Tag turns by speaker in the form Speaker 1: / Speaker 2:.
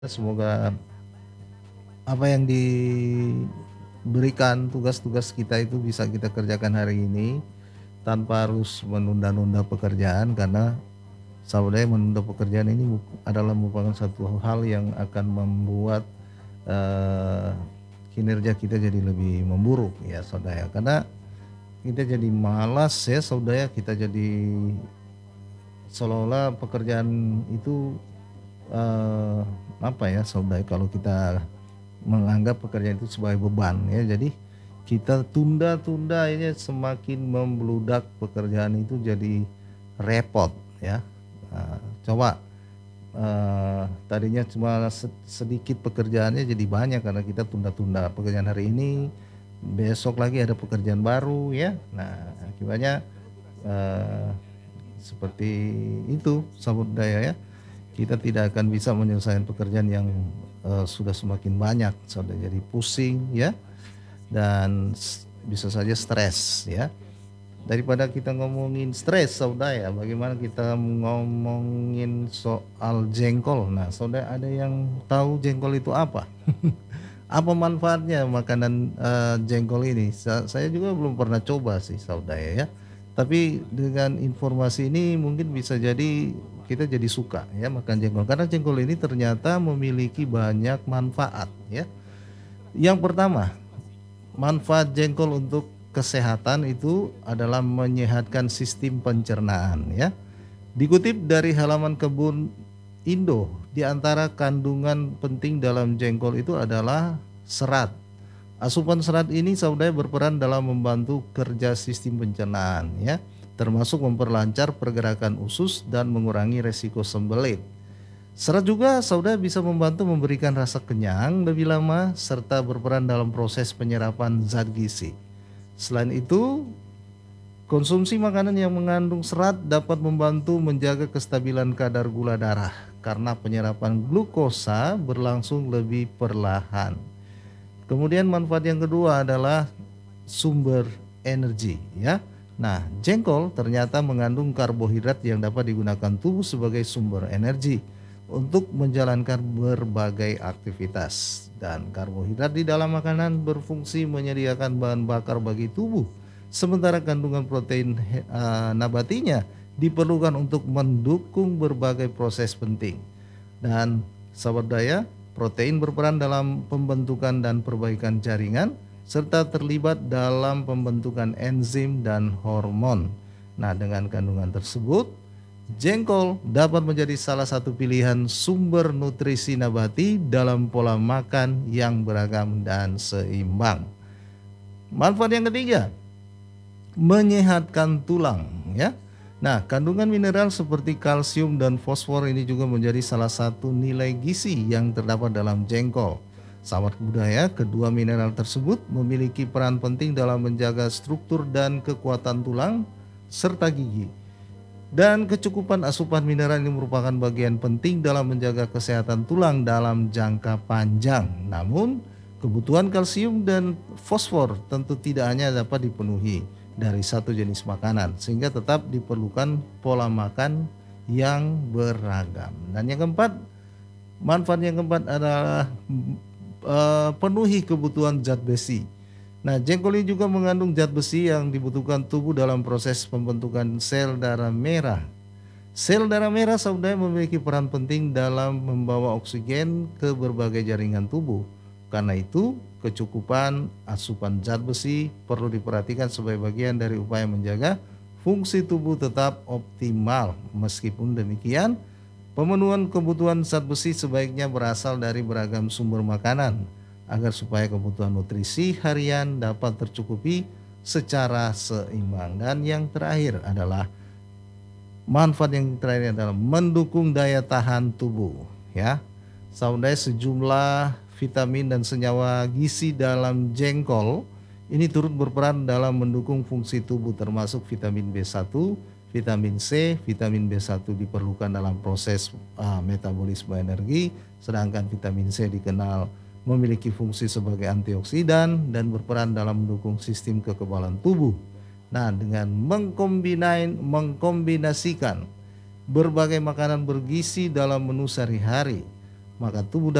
Speaker 1: Semoga apa yang diberikan tugas-tugas kita itu bisa kita kerjakan hari ini tanpa harus menunda-nunda pekerjaan, karena saudara menunda pekerjaan ini adalah merupakan satu hal yang akan membuat eh, kinerja kita jadi lebih memburuk ya saudara, karena kita jadi malas ya saudara, kita jadi seolah-olah pekerjaan itu eh, apa ya saudara, kalau kita menganggap pekerjaan itu sebagai beban ya, jadi kita tunda-tunda ini semakin membludak, pekerjaan itu jadi repot ya. Coba tadinya cuma sedikit pekerjaannya jadi banyak karena kita tunda-tunda pekerjaan hari ini, besok lagi ada pekerjaan baru ya. Nah akibatnya eh, seperti itu sahabat daya ya, kita tidak akan bisa menyelesaikan pekerjaan yang sudah semakin banyak, sudah jadi pusing ya, dan bisa saja stres ya. Daripada kita ngomongin stres saudara ya, bagaimana kita ngomongin soal jengkol. Nah saudara, ada yang tahu jengkol itu apa? Apa manfaatnya makanan jengkol ini? Saya juga belum pernah coba sih saudara ya. Tapi dengan informasi ini mungkin bisa jadi kita jadi suka ya makan jengkol, karena jengkol ini ternyata memiliki banyak manfaat ya. Yang pertama, manfaat jengkol untuk kesehatan itu adalah menyehatkan sistem pencernaan ya. Dikutip dari halaman Kebun Indo, di antara kandungan penting dalam jengkol itu adalah serat. Asupan serat ini saudara berperan dalam membantu kerja sistem pencernaan ya, termasuk memperlancar pergerakan usus dan mengurangi resiko sembelit. Serat juga saudara bisa membantu memberikan rasa kenyang lebih lama serta berperan dalam proses penyerapan zat gizi. Selain itu, konsumsi makanan yang mengandung serat dapat membantu menjaga kestabilan kadar gula darah karena penyerapan glukosa berlangsung lebih perlahan. Kemudian manfaat yang kedua adalah sumber energi ya. Nah, jengkol ternyata mengandung karbohidrat yang dapat digunakan tubuh sebagai sumber energi untuk menjalankan berbagai aktivitas, dan karbohidrat di dalam makanan berfungsi menyediakan bahan bakar bagi tubuh, sementara kandungan protein nabatinya diperlukan untuk mendukung berbagai proses penting. Dan sahabat daya, protein berperan dalam pembentukan dan perbaikan jaringan serta terlibat dalam pembentukan enzim dan hormon. Nah, dengan kandungan tersebut, jengkol dapat menjadi salah satu pilihan sumber nutrisi nabati dalam pola makan yang beragam dan seimbang. Manfaat yang ketiga, menyehatkan tulang ya. Nah, kandungan mineral seperti kalsium dan fosfor ini juga menjadi salah satu nilai gizi yang terdapat dalam jengkol. Sahabat budaya, kedua mineral tersebut memiliki peran penting dalam menjaga struktur dan kekuatan tulang serta gigi. Dan kecukupan asupan mineral ini merupakan bagian penting dalam menjaga kesehatan tulang dalam jangka panjang. Namun, kebutuhan kalsium dan fosfor tentu tidak hanya dapat dipenuhi dari satu jenis makanan, sehingga tetap diperlukan pola makan yang beragam. Dan yang keempat, manfaat yang keempat adalah penuhi kebutuhan zat besi. Nah, jengkol ini juga mengandung zat besi yang dibutuhkan tubuh dalam proses pembentukan sel darah merah. Sel darah merah saudara memiliki peran penting dalam membawa oksigen ke berbagai jaringan tubuh. Karena itu, kecukupan asupan zat besi perlu diperhatikan sebagai bagian dari upaya menjaga fungsi tubuh tetap optimal. Meskipun demikian, pemenuhan kebutuhan zat besi sebaiknya berasal dari beragam sumber makanan agar supaya kebutuhan nutrisi harian dapat tercukupi secara seimbang. Dan yang terakhir adalah manfaat yang terakhir adalah mendukung daya tahan tubuh ya. Saudara, sejumlah vitamin dan senyawa gizi dalam jengkol ini turut berperan dalam mendukung fungsi tubuh, termasuk vitamin B1, vitamin C. Vitamin B1 diperlukan dalam proses metabolisme energi, sedangkan vitamin C dikenal memiliki fungsi sebagai antioksidan dan berperan dalam mendukung sistem kekebalan tubuh. Nah, dengan mengkombinasikan berbagai makanan bergizi dalam menu sehari-hari, maka tubuh